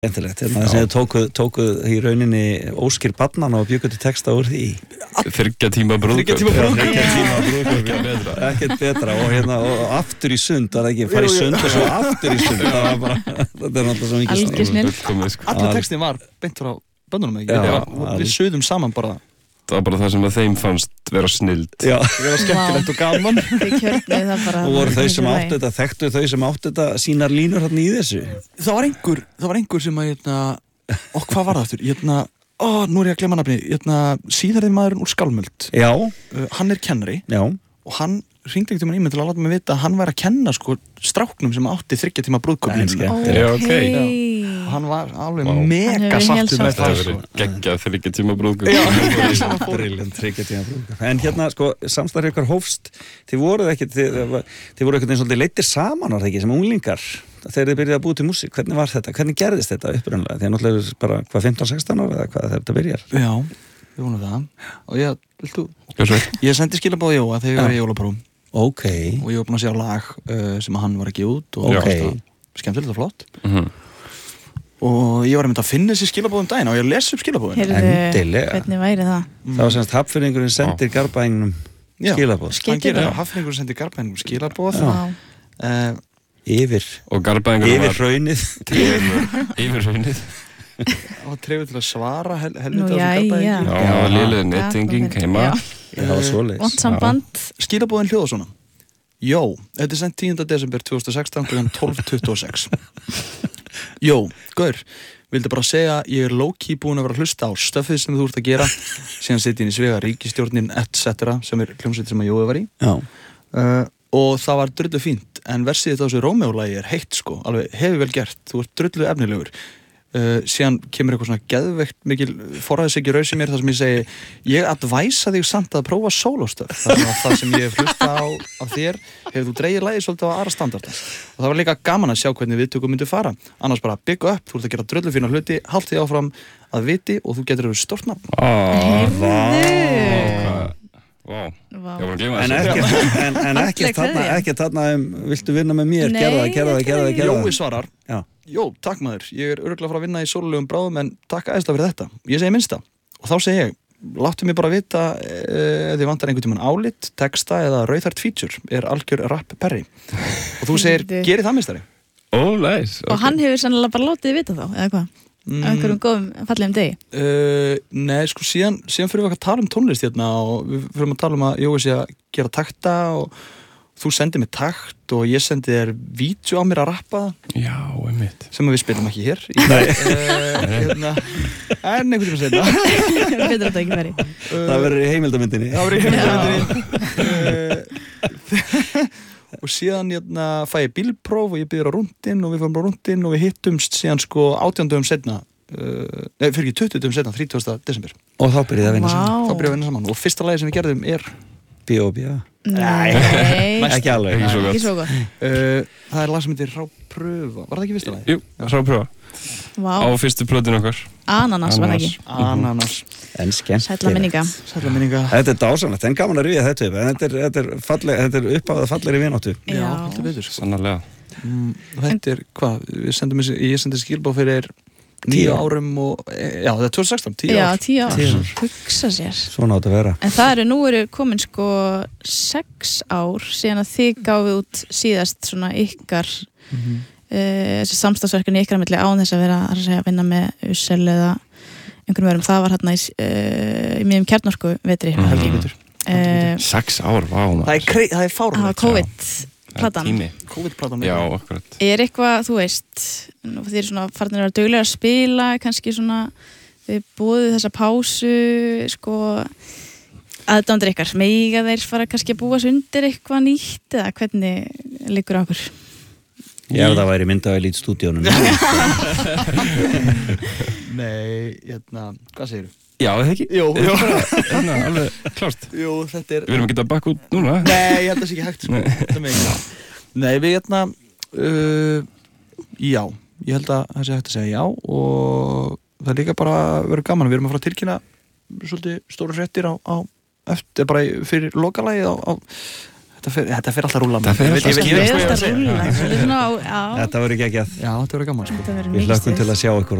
Skemmtilegt, þess að tóku í rauninni óskir barnanna og bjuggu til texta úr því 3 tíma brúðkaup ekkert betra og aftur í sund, það er ekki fara í sund og svo aftur í sund það var bara, þetta er náttúrulega svo mikið snill allir textin var beint frá bönnunum ekki við suðum saman bara það var bara það sem að þeim fannst vera snilld vera skemmtilegt og gaman og voru þau sem áttu þetta þekktu þau sem áttu þetta sínar línur hérna í þessu það var einhver sem að hvað var það aftur nú er ég að glemma nafni síðarðin maðurinn úr Skálmöld hann er kennari og hann hringdi einhvern tímann í mig til að láta mig vita að hann væri að kenna stráknum sem átti 3 tíma brúðkaup hann var alveg mega sáttur með það geggjað 3 tíma brúðkaup brilliant 3 tíma brúðkaup en samstarfið ykkar hófst þið voru ekkert eins og leiddir saman var það ekki sem unglingar þegar þið byrjaði að búa til músík hvernig var þetta, hvernig gerðist þetta upprunalega því að náttúrulega bara 15-16 ára eða hvað þetta byrjar já, við vonum það og ég sendi skilaboð Jóa þegar ég var í jólaprófum og ég var búin að sjá lag sem hann var að gefa út og skemmtilegt og flott og ég var að finna þessi skilaboð daginn og ég lesi upp skilaboðin endilega hvernig væri það? Það var semst Hafnfirðingurinn sendir Garðbæingnum skilaboð Hafnfirðingurinn sendir Garðbæingnum skilaboð yfir hraunið yfir hraunið og trefur til að svara helvita á þessu Garðbæingnum já, liðlega nettinging heima það var svoleiðis vont samband skilaboðin hljóða svona Jó, þetta er sendt 10. desember 2016 kl. 12:26 Jó, gaur vildi bara segja ég er low-key búin að vera að hlusta á stöffið sem þú ert að gera síðan sitt inn í svega ríkisstjórnin etc. sem er hljómsveit sem að Jói var í og það var drullu fínt en versið þetta á þessu Rómeó-lagi er heitt alveg hefur vel gert, þú ert drullu efnilegur síðan kemur eitthvað svona geðveikt mikil forræðishyggju raus í mér þar sem ég segi ég advæsa þig samt að prófa sólóstöf það sem ég hef hlusta á af þér hefur þú dreigið lagið svolítið á aðra standarda og það var líka gaman að sjá hvernig viðtökum myndi fara annars bara bygg upp, þú ert að gera drullu fína hluti haldt þig áfram að viti og þú getur verið stórt nafn en ekki þarna viltu vinna með mér, gerða það Jói svarar Jó, takk maður, ég er örugglega að fara að vinna í sólulegum bráðum en takk æðislega fyrir þetta ég segi minnsta og þá segi ég láttu mig bara vita ef þið vantar einhvern tímann álit, texta eða rauðhært feature er algjör rap perri og þú segir, geri það minnstari nice og hann hefur sannlega bara látið vita þá, eða hvað? Einhverjum góðum fallegum degi Nei, síðan fyrir við að tala um tónlist og við fyrir að tala um að Jói sé að gera takta og þú sendið mér takt og ég sendið þér vídeo á mér að rappa já, einmitt sem við spilum ekki hér en einhvern tíma seinna betur þetta ekki veri það verður í heimildamyndinni og síðan fæ ég bílpróf og ég byrður á rúndin og við fórum á rúndin og við hittumst síðan 18 dögum seinna fyrir ekki 20 dögum seinna 30. desember og þá byrjuði að vinna saman og fyrsta lagi sem við gerðum er B.O.B. Nei, ekki alveg ekki svo gott það er lag sem heitir Rápröfa var það ekki fyrsta lagi? Jú, Rápröfa á fyrstu plötun okkar Ananas var það ekki Ananas en skemmt Sælla minninga þetta er dásamlegt, en gaman að rifja þetta upp en þetta er uppáðað fallegri vináttu já, þetta betur sannarlega þetta er hvað, ég sendi skilbá fyrir 9 árum og já, það er 2016, 10 ár 10 ár, hugsa sér svona átt að vera en það nú eru komin 6 ár síðan að þið gáðu út síðast svona ykkar þessi samstagsverkefni ykkar milli án þess að vera að vinna með Ussel eða einhvern veginn, það var hérna í miðjum kjarnorku vetri 6 ár, vá það er fáránlegt COVID-platan já, akkurat er eitthvað, þú veist þið eru svona farnir að vera duglega að spila kannski svona, þið búið þessa pásu aðdándir ykkar, mega þeir fara kannski að búa sig undir eitthvað nýtt eða hvernig liggur á okkur Já, það væri myndað í lítstúdíónum Nei, hvað segirðu? Já, það ekki? Jó, alveg klárt. Jú, þetta er... Við erum að geta bakk út núna. Nei, ég held að það sé ekki hægt, sko. Nei, við já, ég held að það sé hægt að segja já og það er líka bara verið gaman. Við erum að fara að tilkynna svolítið stóru fréttir á eftir, bara fyrir lokalagið á Þetta fer alltaf rúla. Það fer alltaf Það skýra. er alltaf rúlla. Þetta verður ekki ekki að Já, þetta verður gaman, sko. Þetta verður við mikið hlökkum stuð. til að sjá ykkur